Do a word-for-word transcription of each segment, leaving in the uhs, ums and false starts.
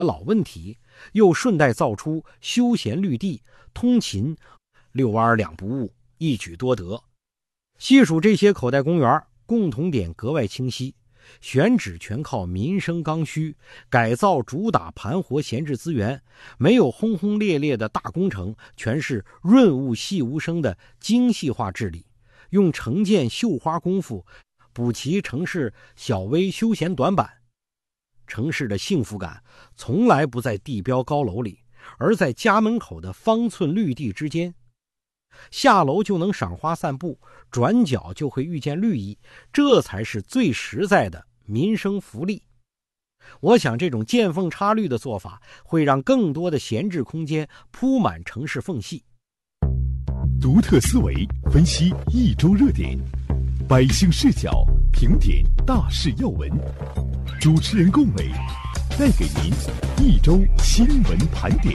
老问题，又顺带造出休闲绿地、通勤、遛弯两不误，一举多得。细数这些口袋公园，共同点格外清晰，选址全靠民生刚需，改造主打盘活闲置资源，没有轰轰烈烈的大工程，全是润物细无声的精细化治理，用城建绣花功夫补齐城市小微休闲短板。城市的幸福感从来不在地标高楼里，而在家门口的方寸绿地之间。下楼就能赏花散步，转角就会遇见绿意，这才是最实在的民生福利。我想这种见缝插绿的做法会让更多的闲置空间铺满城市缝隙。 独特思维分析一周热点，百姓视角评点大事要闻，主持人龚伟带给您一周新闻盘点。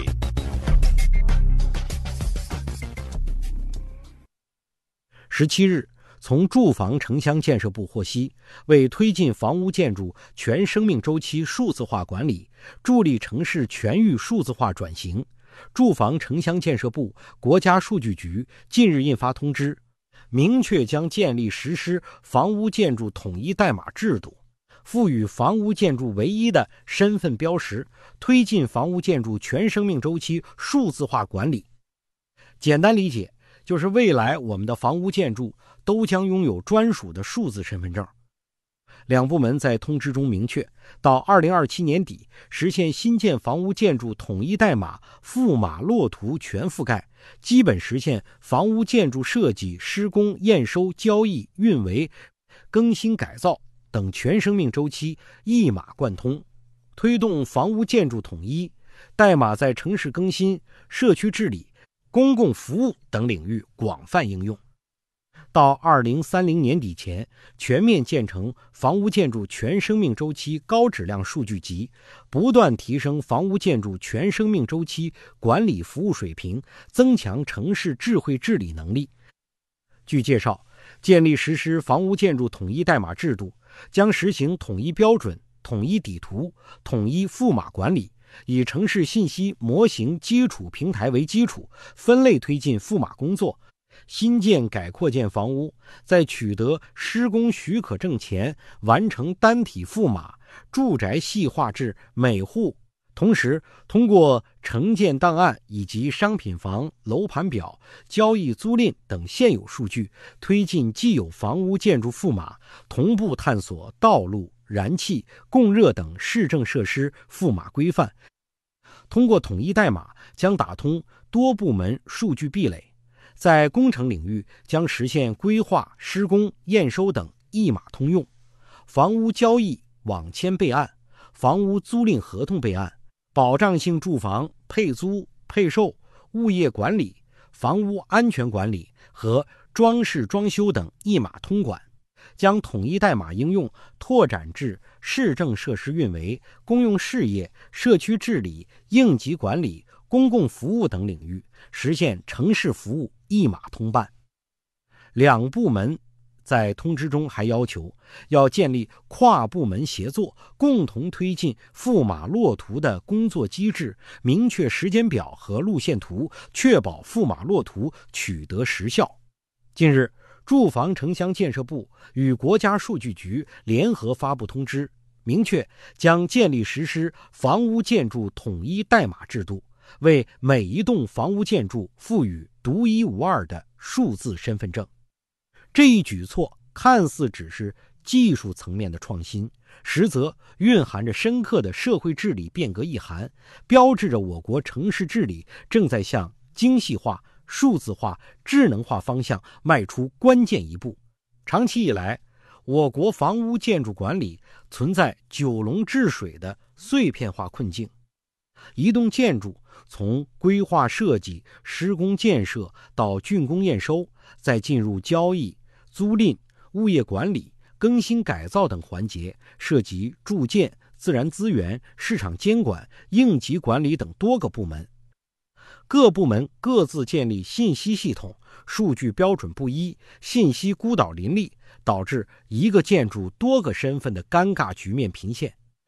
十七日，从住房城乡建设部获悉，为推进房屋建筑全生命周期数字化管理，助力城市全域数字化转型，住房城乡建设部、国家数据局近日印发通知，明确将建立实施房屋建筑统一代码制度，赋予房屋建筑唯一的身份标识，推进房屋建筑全生命周期数字化管理。简单理解，就是未来我们的房屋建筑都将拥有专属的数字身份证。两部门在通知中明确，到二零二七年底实现新建房屋建筑统一代码、覆码落图全覆盖，基本实现房屋建筑设计、施工、验收、交易、运维、更新改造等全生命周期一码贯通，推动房屋建筑统一代码在城市更新、社区治理、公共服务等领域广泛应用。到二零三零年底前，全面建成房屋建筑全生命周期高质量数据集，不断提升房屋建筑全生命周期管理服务水平，增强城市智慧治理能力。据介绍，建立实施房屋建筑统一代码制度，将实行统一标准、统一底图、统一覆码管理，以城市信息模型基础平台为基础，分类推进覆码工作。新建改扩建房屋在取得施工许可证前完成单体覆码，住宅细化至每户，同时通过城建档案以及商品房、楼盘表、交易租赁等现有数据，推进既有房屋建筑覆码，同步探索道路、燃气、供热等市政设施覆码规范。通过统一代码将打通多部门数据壁垒，在工程领域将实现规划、施工、验收等一码通用，房屋交易网签备案、房屋租赁合同备案、保障性住房配租、配售、物业管理、房屋安全管理和装饰装修等一码通管，将统一代码应用拓展至市政设施运维、公用事业、社区治理、应急管理、公共服务等领域，实现城市服务一码通办。两部门在通知中还要求，要建立跨部门协作，共同推进覆码落图的工作机制，明确时间表和路线图，确保覆码落图取得实效。近日，住房城乡建设部与国家数据局联合发布通知，明确将建立实施房屋建筑统一代码制度，为每一栋房屋建筑赋予独一无二的数字身份证。这一举措看似只是技术层面的创新，实则蕴含着深刻的社会治理变革意涵，标志着我国城市治理正在向精细化、数字化、智能化方向迈出关键一步。长期以来，我国房屋建筑管理存在九龙治水的碎片化困境。一栋建筑从规划设计、施工建设到竣工验收，再进入交易、租赁、物业管理、更新改造等环节，涉及住建、自然资源、市场监管、应急管理等多个部门。各部门各自建立信息系统，数据标准不一，信息孤岛林立，导致一个建筑多个身份的尴尬局面频现。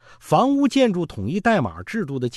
房屋建筑统一代码制度的